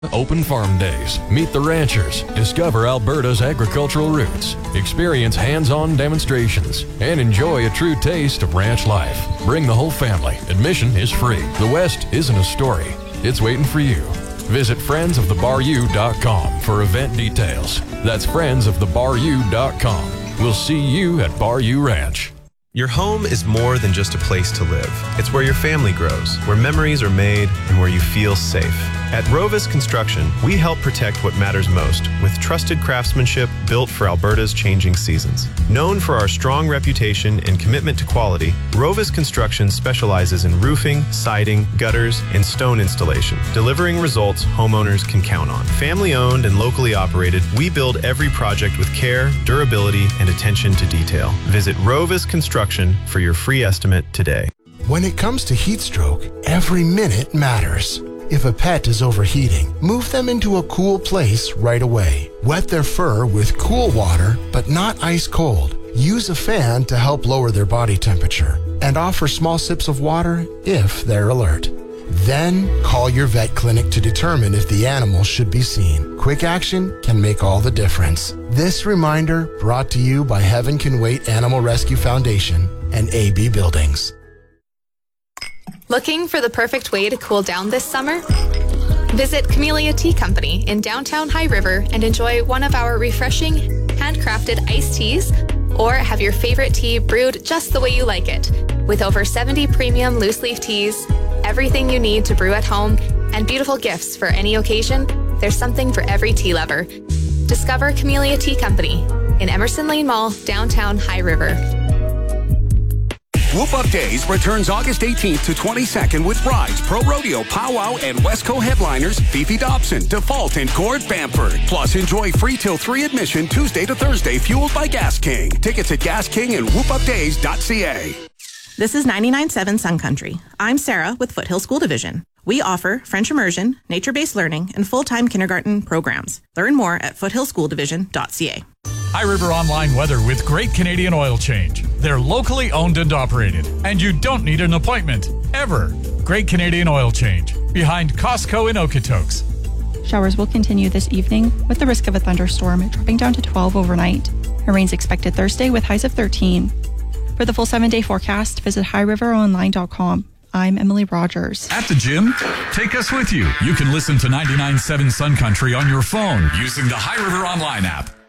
Open Farm Days. Meet the ranchers. Discover Alberta's agricultural roots. Experience hands-on demonstrations. And enjoy a true taste of ranch life. Bring the whole family. Admission is free. The West isn't a story. It's waiting for you. Visit friendsofthebaru.com for event details. That's friendsofthebaru.com. We'll see you at Bayou Ranch. Your home is more than just a place to live. It's where your family grows, where memories are made, and where you feel safe. At Rovis Construction, we help protect what matters most with trusted craftsmanship built for Alberta's changing seasons. Known for our strong reputation and commitment to quality, Rovis Construction specializes in roofing, siding, gutters, and stone installation, delivering results homeowners can count on. Family-owned and locally operated, we build every project with care, durability, and attention to detail. Visit Rovis Construction for your free estimate today. When it comes to heat stroke, every minute matters. If a pet is overheating, move them into a cool place right away. Wet their fur with cool water, but not ice cold. Use a fan to help lower their body temperature, and offer small sips of water if they're alert. Then call your vet clinic to determine if the animal should be seen. Quick action can make all the difference. This reminder brought to you by Heaven Can Wait Animal Rescue Foundation and AB Buildings. Looking for the perfect way to cool down this summer? Visit Camellia Tea Company in downtown High River and enjoy one of our refreshing, handcrafted iced teas, or have your favorite tea brewed just the way you like it. With over 70 premium loose leaf teas, everything you need to brew at home, and beautiful gifts for any occasion, there's something for every tea lover. Discover Camellia Tea Company in Emerson Lane Mall, downtown High River. Whoop Up Days returns August 18th to 22nd with Rides, Pro Rodeo, Powwow, and Westco headliners Fifi Dobson, Default, and Gord Bamford. Plus, enjoy free till 3 admission Tuesday to Thursday, fueled by Gas King. Tickets at Gas King and whoopupdays.ca. This is 99.7 Sun Country. I'm Sarah with Foothill School Division. We offer French immersion, nature-based learning, and full-time kindergarten programs. Learn more at foothillschooldivision.ca. High River Online weather with Great Canadian Oil Change. They're locally owned and operated, and you don't need an appointment, ever. Great Canadian Oil Change, behind Costco in Okotoks. Showers will continue this evening with the risk of a thunderstorm dropping down to 12 overnight. A rain's expected Thursday with highs of 13. For the full 7-day forecast, visit highriveronline.com. I'm Emily Rogers. At the gym, take us with you. You can listen to 99.7 Sun Country on your phone using the High River Online app.